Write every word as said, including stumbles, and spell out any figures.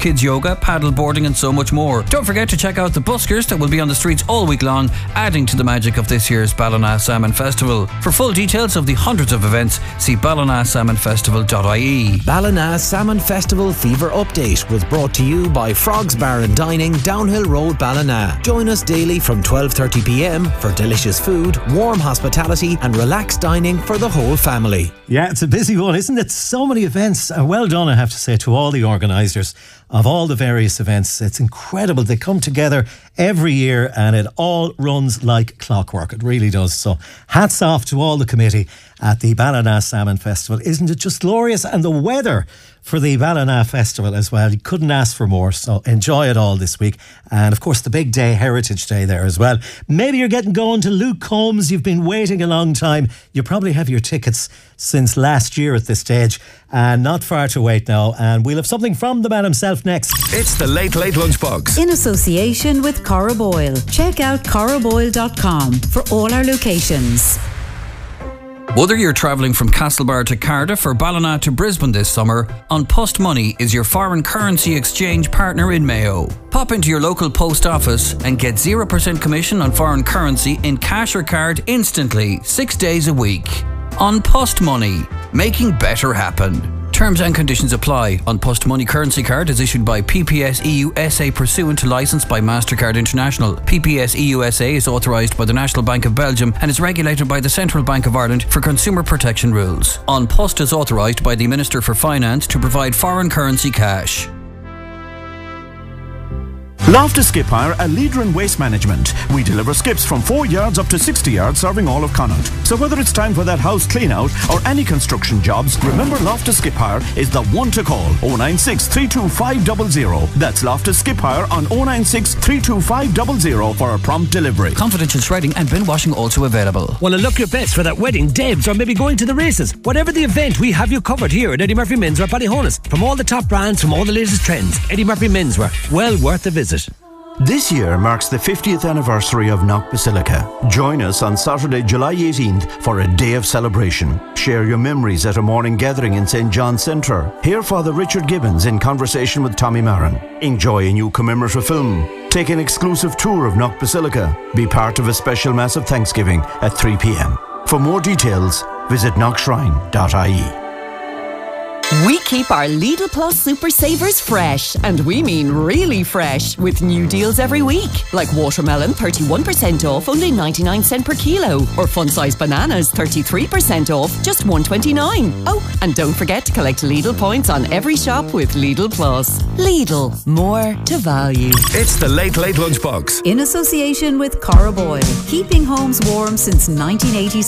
kids yoga, paddle boarding and so much more. Don't forget to check out the buskers that will be on the streets all week long, adding to the magic of this year's Ballina Salmon Festival. For full details of the hundreds of events, see ballina salmon festival dot I E. Ballina Salmon Festival Fever Update was brought to you by Frogs Bar and Dining, Downhill Road, Ballina. Join us daily from twelve thirty p m for delicious food, warm hospitality and relaxed dining for the whole family. Yeah, it's a busy one, isn't it? So many events. Uh, well done, I have to say, to all the organisers of all the various events. It's incredible. They come together every year and it all runs like clockwork. It really does. So hats off to all the committee at the Ballina Salmon Festival. Isn't it just glorious? And the weather for the Ballina Festival as well. You couldn't ask for more. So enjoy it all this week. And of course the big day, Heritage Day there as well. Maybe you're getting going to Luke Combs. You've been waiting a long time. You probably have your tickets since last year at this stage. And not far to wait now. And we'll have something from the man himself next. It's the Late Late Lunchbox. In association with Cora Boyle. Check out cora boyle dot com for all our locations. Whether you're travelling from Castlebar to Cardiff or Ballina to Brisbane this summer, An Post Money is your foreign currency exchange partner in Mayo. Pop into your local post office and get zero percent commission on foreign currency in cash or card instantly, six days a week. An Post Money, making better happen. Terms and conditions apply. An Post Money currency card is issued by P P S E U S A pursuant to licence by Mastercard International. P P S E U S A is authorised by the National Bank of Belgium and is regulated by the Central Bank of Ireland for consumer protection rules. An Post is authorised by the Minister for Finance to provide foreign currency cash. Loftus Skip Hire, a leader in waste management. We deliver skips from four yards up to sixty yards, serving all of Connaught. So whether it's time for that house clean out or any construction jobs, remember Loftus Skip Hire is the one to call. oh nine six, three two five zero zero. That's Loftus Skip Hire on oh nine six, three two five zero zero for a prompt delivery. Confidential shredding and bin washing also available. Want to look your best for that wedding, Debs, or maybe going to the races? Whatever the event, we have you covered here at Eddie Murphy Men's or Ballyhonus. From all the top brands, from all the latest trends, Eddie Murphy Menswear, well worth a visit. This year marks the fiftieth anniversary of Knock Basilica. Join us on Saturday, July eighteenth for a day of celebration. Share your memories at a morning gathering in Saint John's Centre. Hear Father Richard Gibbons in conversation with Tommy Marin. Enjoy a new commemorative film. Take an exclusive tour of Knock Basilica. Be part of a special Mass of Thanksgiving at three p m. For more details, visit knock shrine dot I E. We keep our Lidl Plus Super Savers fresh, and we mean really fresh, with new deals every week. Like watermelon, thirty-one percent off, only ninety-nine cents per kilo. Or fun-sized bananas, thirty-three percent off, just one twenty-nine. Oh, and don't forget to collect Lidl points on every shop with Lidl Plus. Lidl, more to value. It's the Late Late Lunchbox. In association with Cora Boyle. Keeping homes warm since nineteen eighty-six.